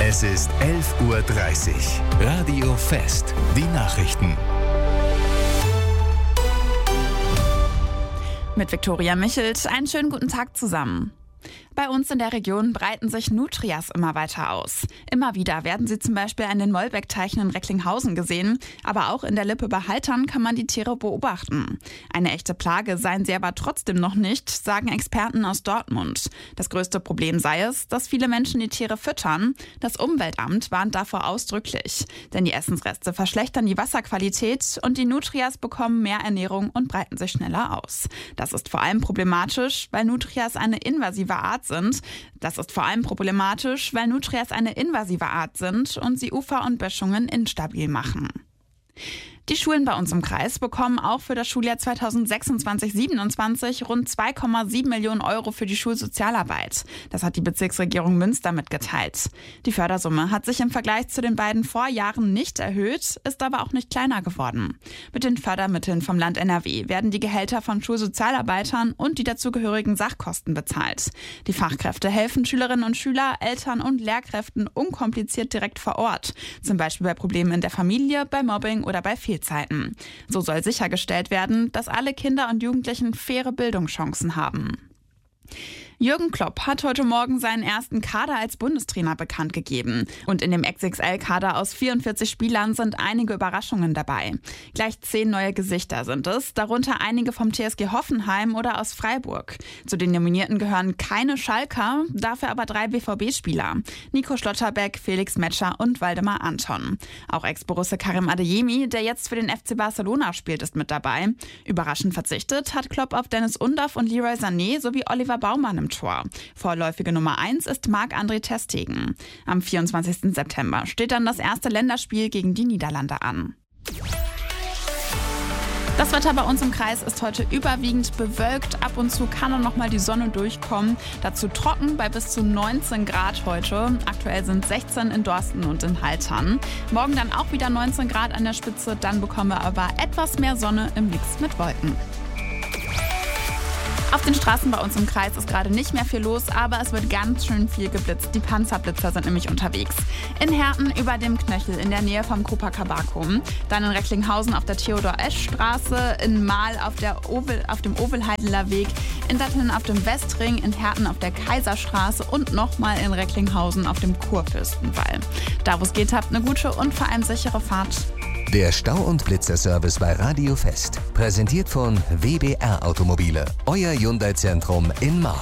Es ist 11:30 Uhr. Radio Fest. Die Nachrichten. Mit Viktoria Michelt, einen schönen guten Tag zusammen. Bei uns in der Region breiten sich Nutrias immer weiter aus. Immer wieder werden sie zum Beispiel an den Mollbeckteichen in Recklinghausen gesehen, aber auch in der Lippe bei Haltern kann man die Tiere beobachten. Eine echte Plage seien sie aber trotzdem noch nicht, sagen Experten aus Dortmund. Das größte Problem sei es, dass viele Menschen die Tiere füttern. Das Umweltamt warnt davor ausdrücklich. Denn die Essensreste verschlechtern die Wasserqualität und die Nutrias bekommen mehr Ernährung und breiten sich schneller aus. Das ist vor allem problematisch, weil Nutrias eine invasive Art sind. Und sie Ufer und Böschungen instabil machen. Die Schulen bei uns im Kreis bekommen auch für das Schuljahr 2026/27 rund 2,7 Millionen Euro für die Schulsozialarbeit. Das hat die Bezirksregierung Münster mitgeteilt. Die Fördersumme hat sich im Vergleich zu den beiden Vorjahren nicht erhöht, ist aber auch nicht kleiner geworden. Mit den Fördermitteln vom Land NRW werden die Gehälter von Schulsozialarbeitern und die dazugehörigen Sachkosten bezahlt. Die Fachkräfte helfen Schülerinnen und Schüler, Eltern und Lehrkräften unkompliziert direkt vor Ort. Zum Beispiel bei Problemen in der Familie, bei Mobbing oder bei Fehlzeiten. So soll sichergestellt werden, dass alle Kinder und Jugendlichen faire Bildungschancen haben. Jürgen Klopp hat heute Morgen seinen ersten Kader als Bundestrainer bekannt gegeben. Und in dem XXL-Kader aus 44 Spielern sind einige Überraschungen dabei. Gleich 10 neue Gesichter sind es, darunter einige vom TSG Hoffenheim oder aus Freiburg. Zu den Nominierten gehören keine Schalker, dafür aber 3 BVB-Spieler. Nico Schlotterbeck, Felix Metscher und Waldemar Anton. Auch Ex-Borusse Karim Adeyemi, der jetzt für den FC Barcelona spielt, ist mit dabei. Überraschend verzichtet hat Klopp auf Dennis Undaff und Leroy Sané sowie Oliver Baumann im Tor. Vorläufige Nummer 1 ist Marc-André ter Stegen. Am 24. September steht dann das erste Länderspiel gegen die Niederlande an. Das Wetter bei uns im Kreis ist heute überwiegend bewölkt. Ab und zu kann auch noch mal die Sonne durchkommen. Dazu trocken bei bis zu 19 Grad heute. Aktuell sind 16 in Dorsten und in Haltern. Morgen dann auch wieder 19 Grad an der Spitze. Dann bekommen wir aber etwas mehr Sonne im Mix mit Wolken. Auf den Straßen bei uns im Kreis ist gerade nicht mehr viel los, aber es wird ganz schön viel geblitzt. Die Panzerblitzer sind nämlich unterwegs. In Herten über dem Knöchel in der Nähe vom Copacabana, dann in Recklinghausen auf der Theodor-Esch-Straße, in Mahl auf dem Ovelheideler Weg, in Datteln auf dem Westring, in Herten auf der Kaiserstraße und nochmal in Recklinghausen auf dem Kurfürstenwall. Da wo es geht, habt eine gute und vor allem sichere Fahrt. Der Stau- und Blitzerservice bei Radio Fest. Präsentiert von WBR Automobile. Euer Hyundai-Zentrum in Mahl.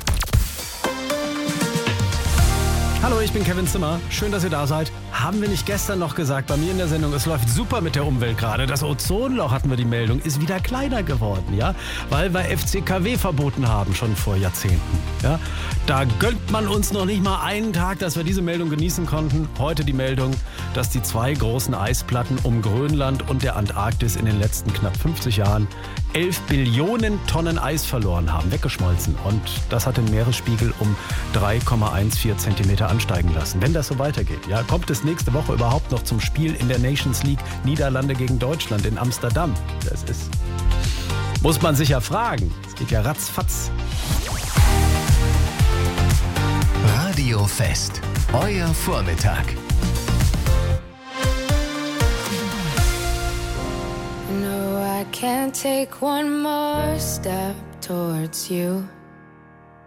Hallo, ich bin Kevin Zimmer. Schön, dass ihr da seid. Haben wir nicht gestern noch gesagt, bei mir in der Sendung, es läuft super mit der Umwelt gerade. Das Ozonloch, hatten wir die Meldung, ist wieder kleiner geworden, ja? Weil wir FCKW verboten haben, schon vor Jahrzehnten, ja? Da gönnt man uns noch nicht mal einen Tag, dass wir diese Meldung genießen konnten. Heute die Meldung, dass die 2 großen Eisplatten um Grönland und der Antarktis in den letzten knapp 50 Jahren 11 Billionen Tonnen Eis verloren haben, weggeschmolzen. Und das hat den Meeresspiegel um 3,14 Zentimeter ansteigen lassen. Wenn das so weitergeht, ja, kommt es nächste Woche überhaupt noch zum Spiel in der Nations League Niederlande gegen Deutschland in Amsterdam? Das ist, muss man sich ja fragen. Es geht ja ratzfatz. Radio Fest. Euer Vormittag. No, I can't take one more step towards you.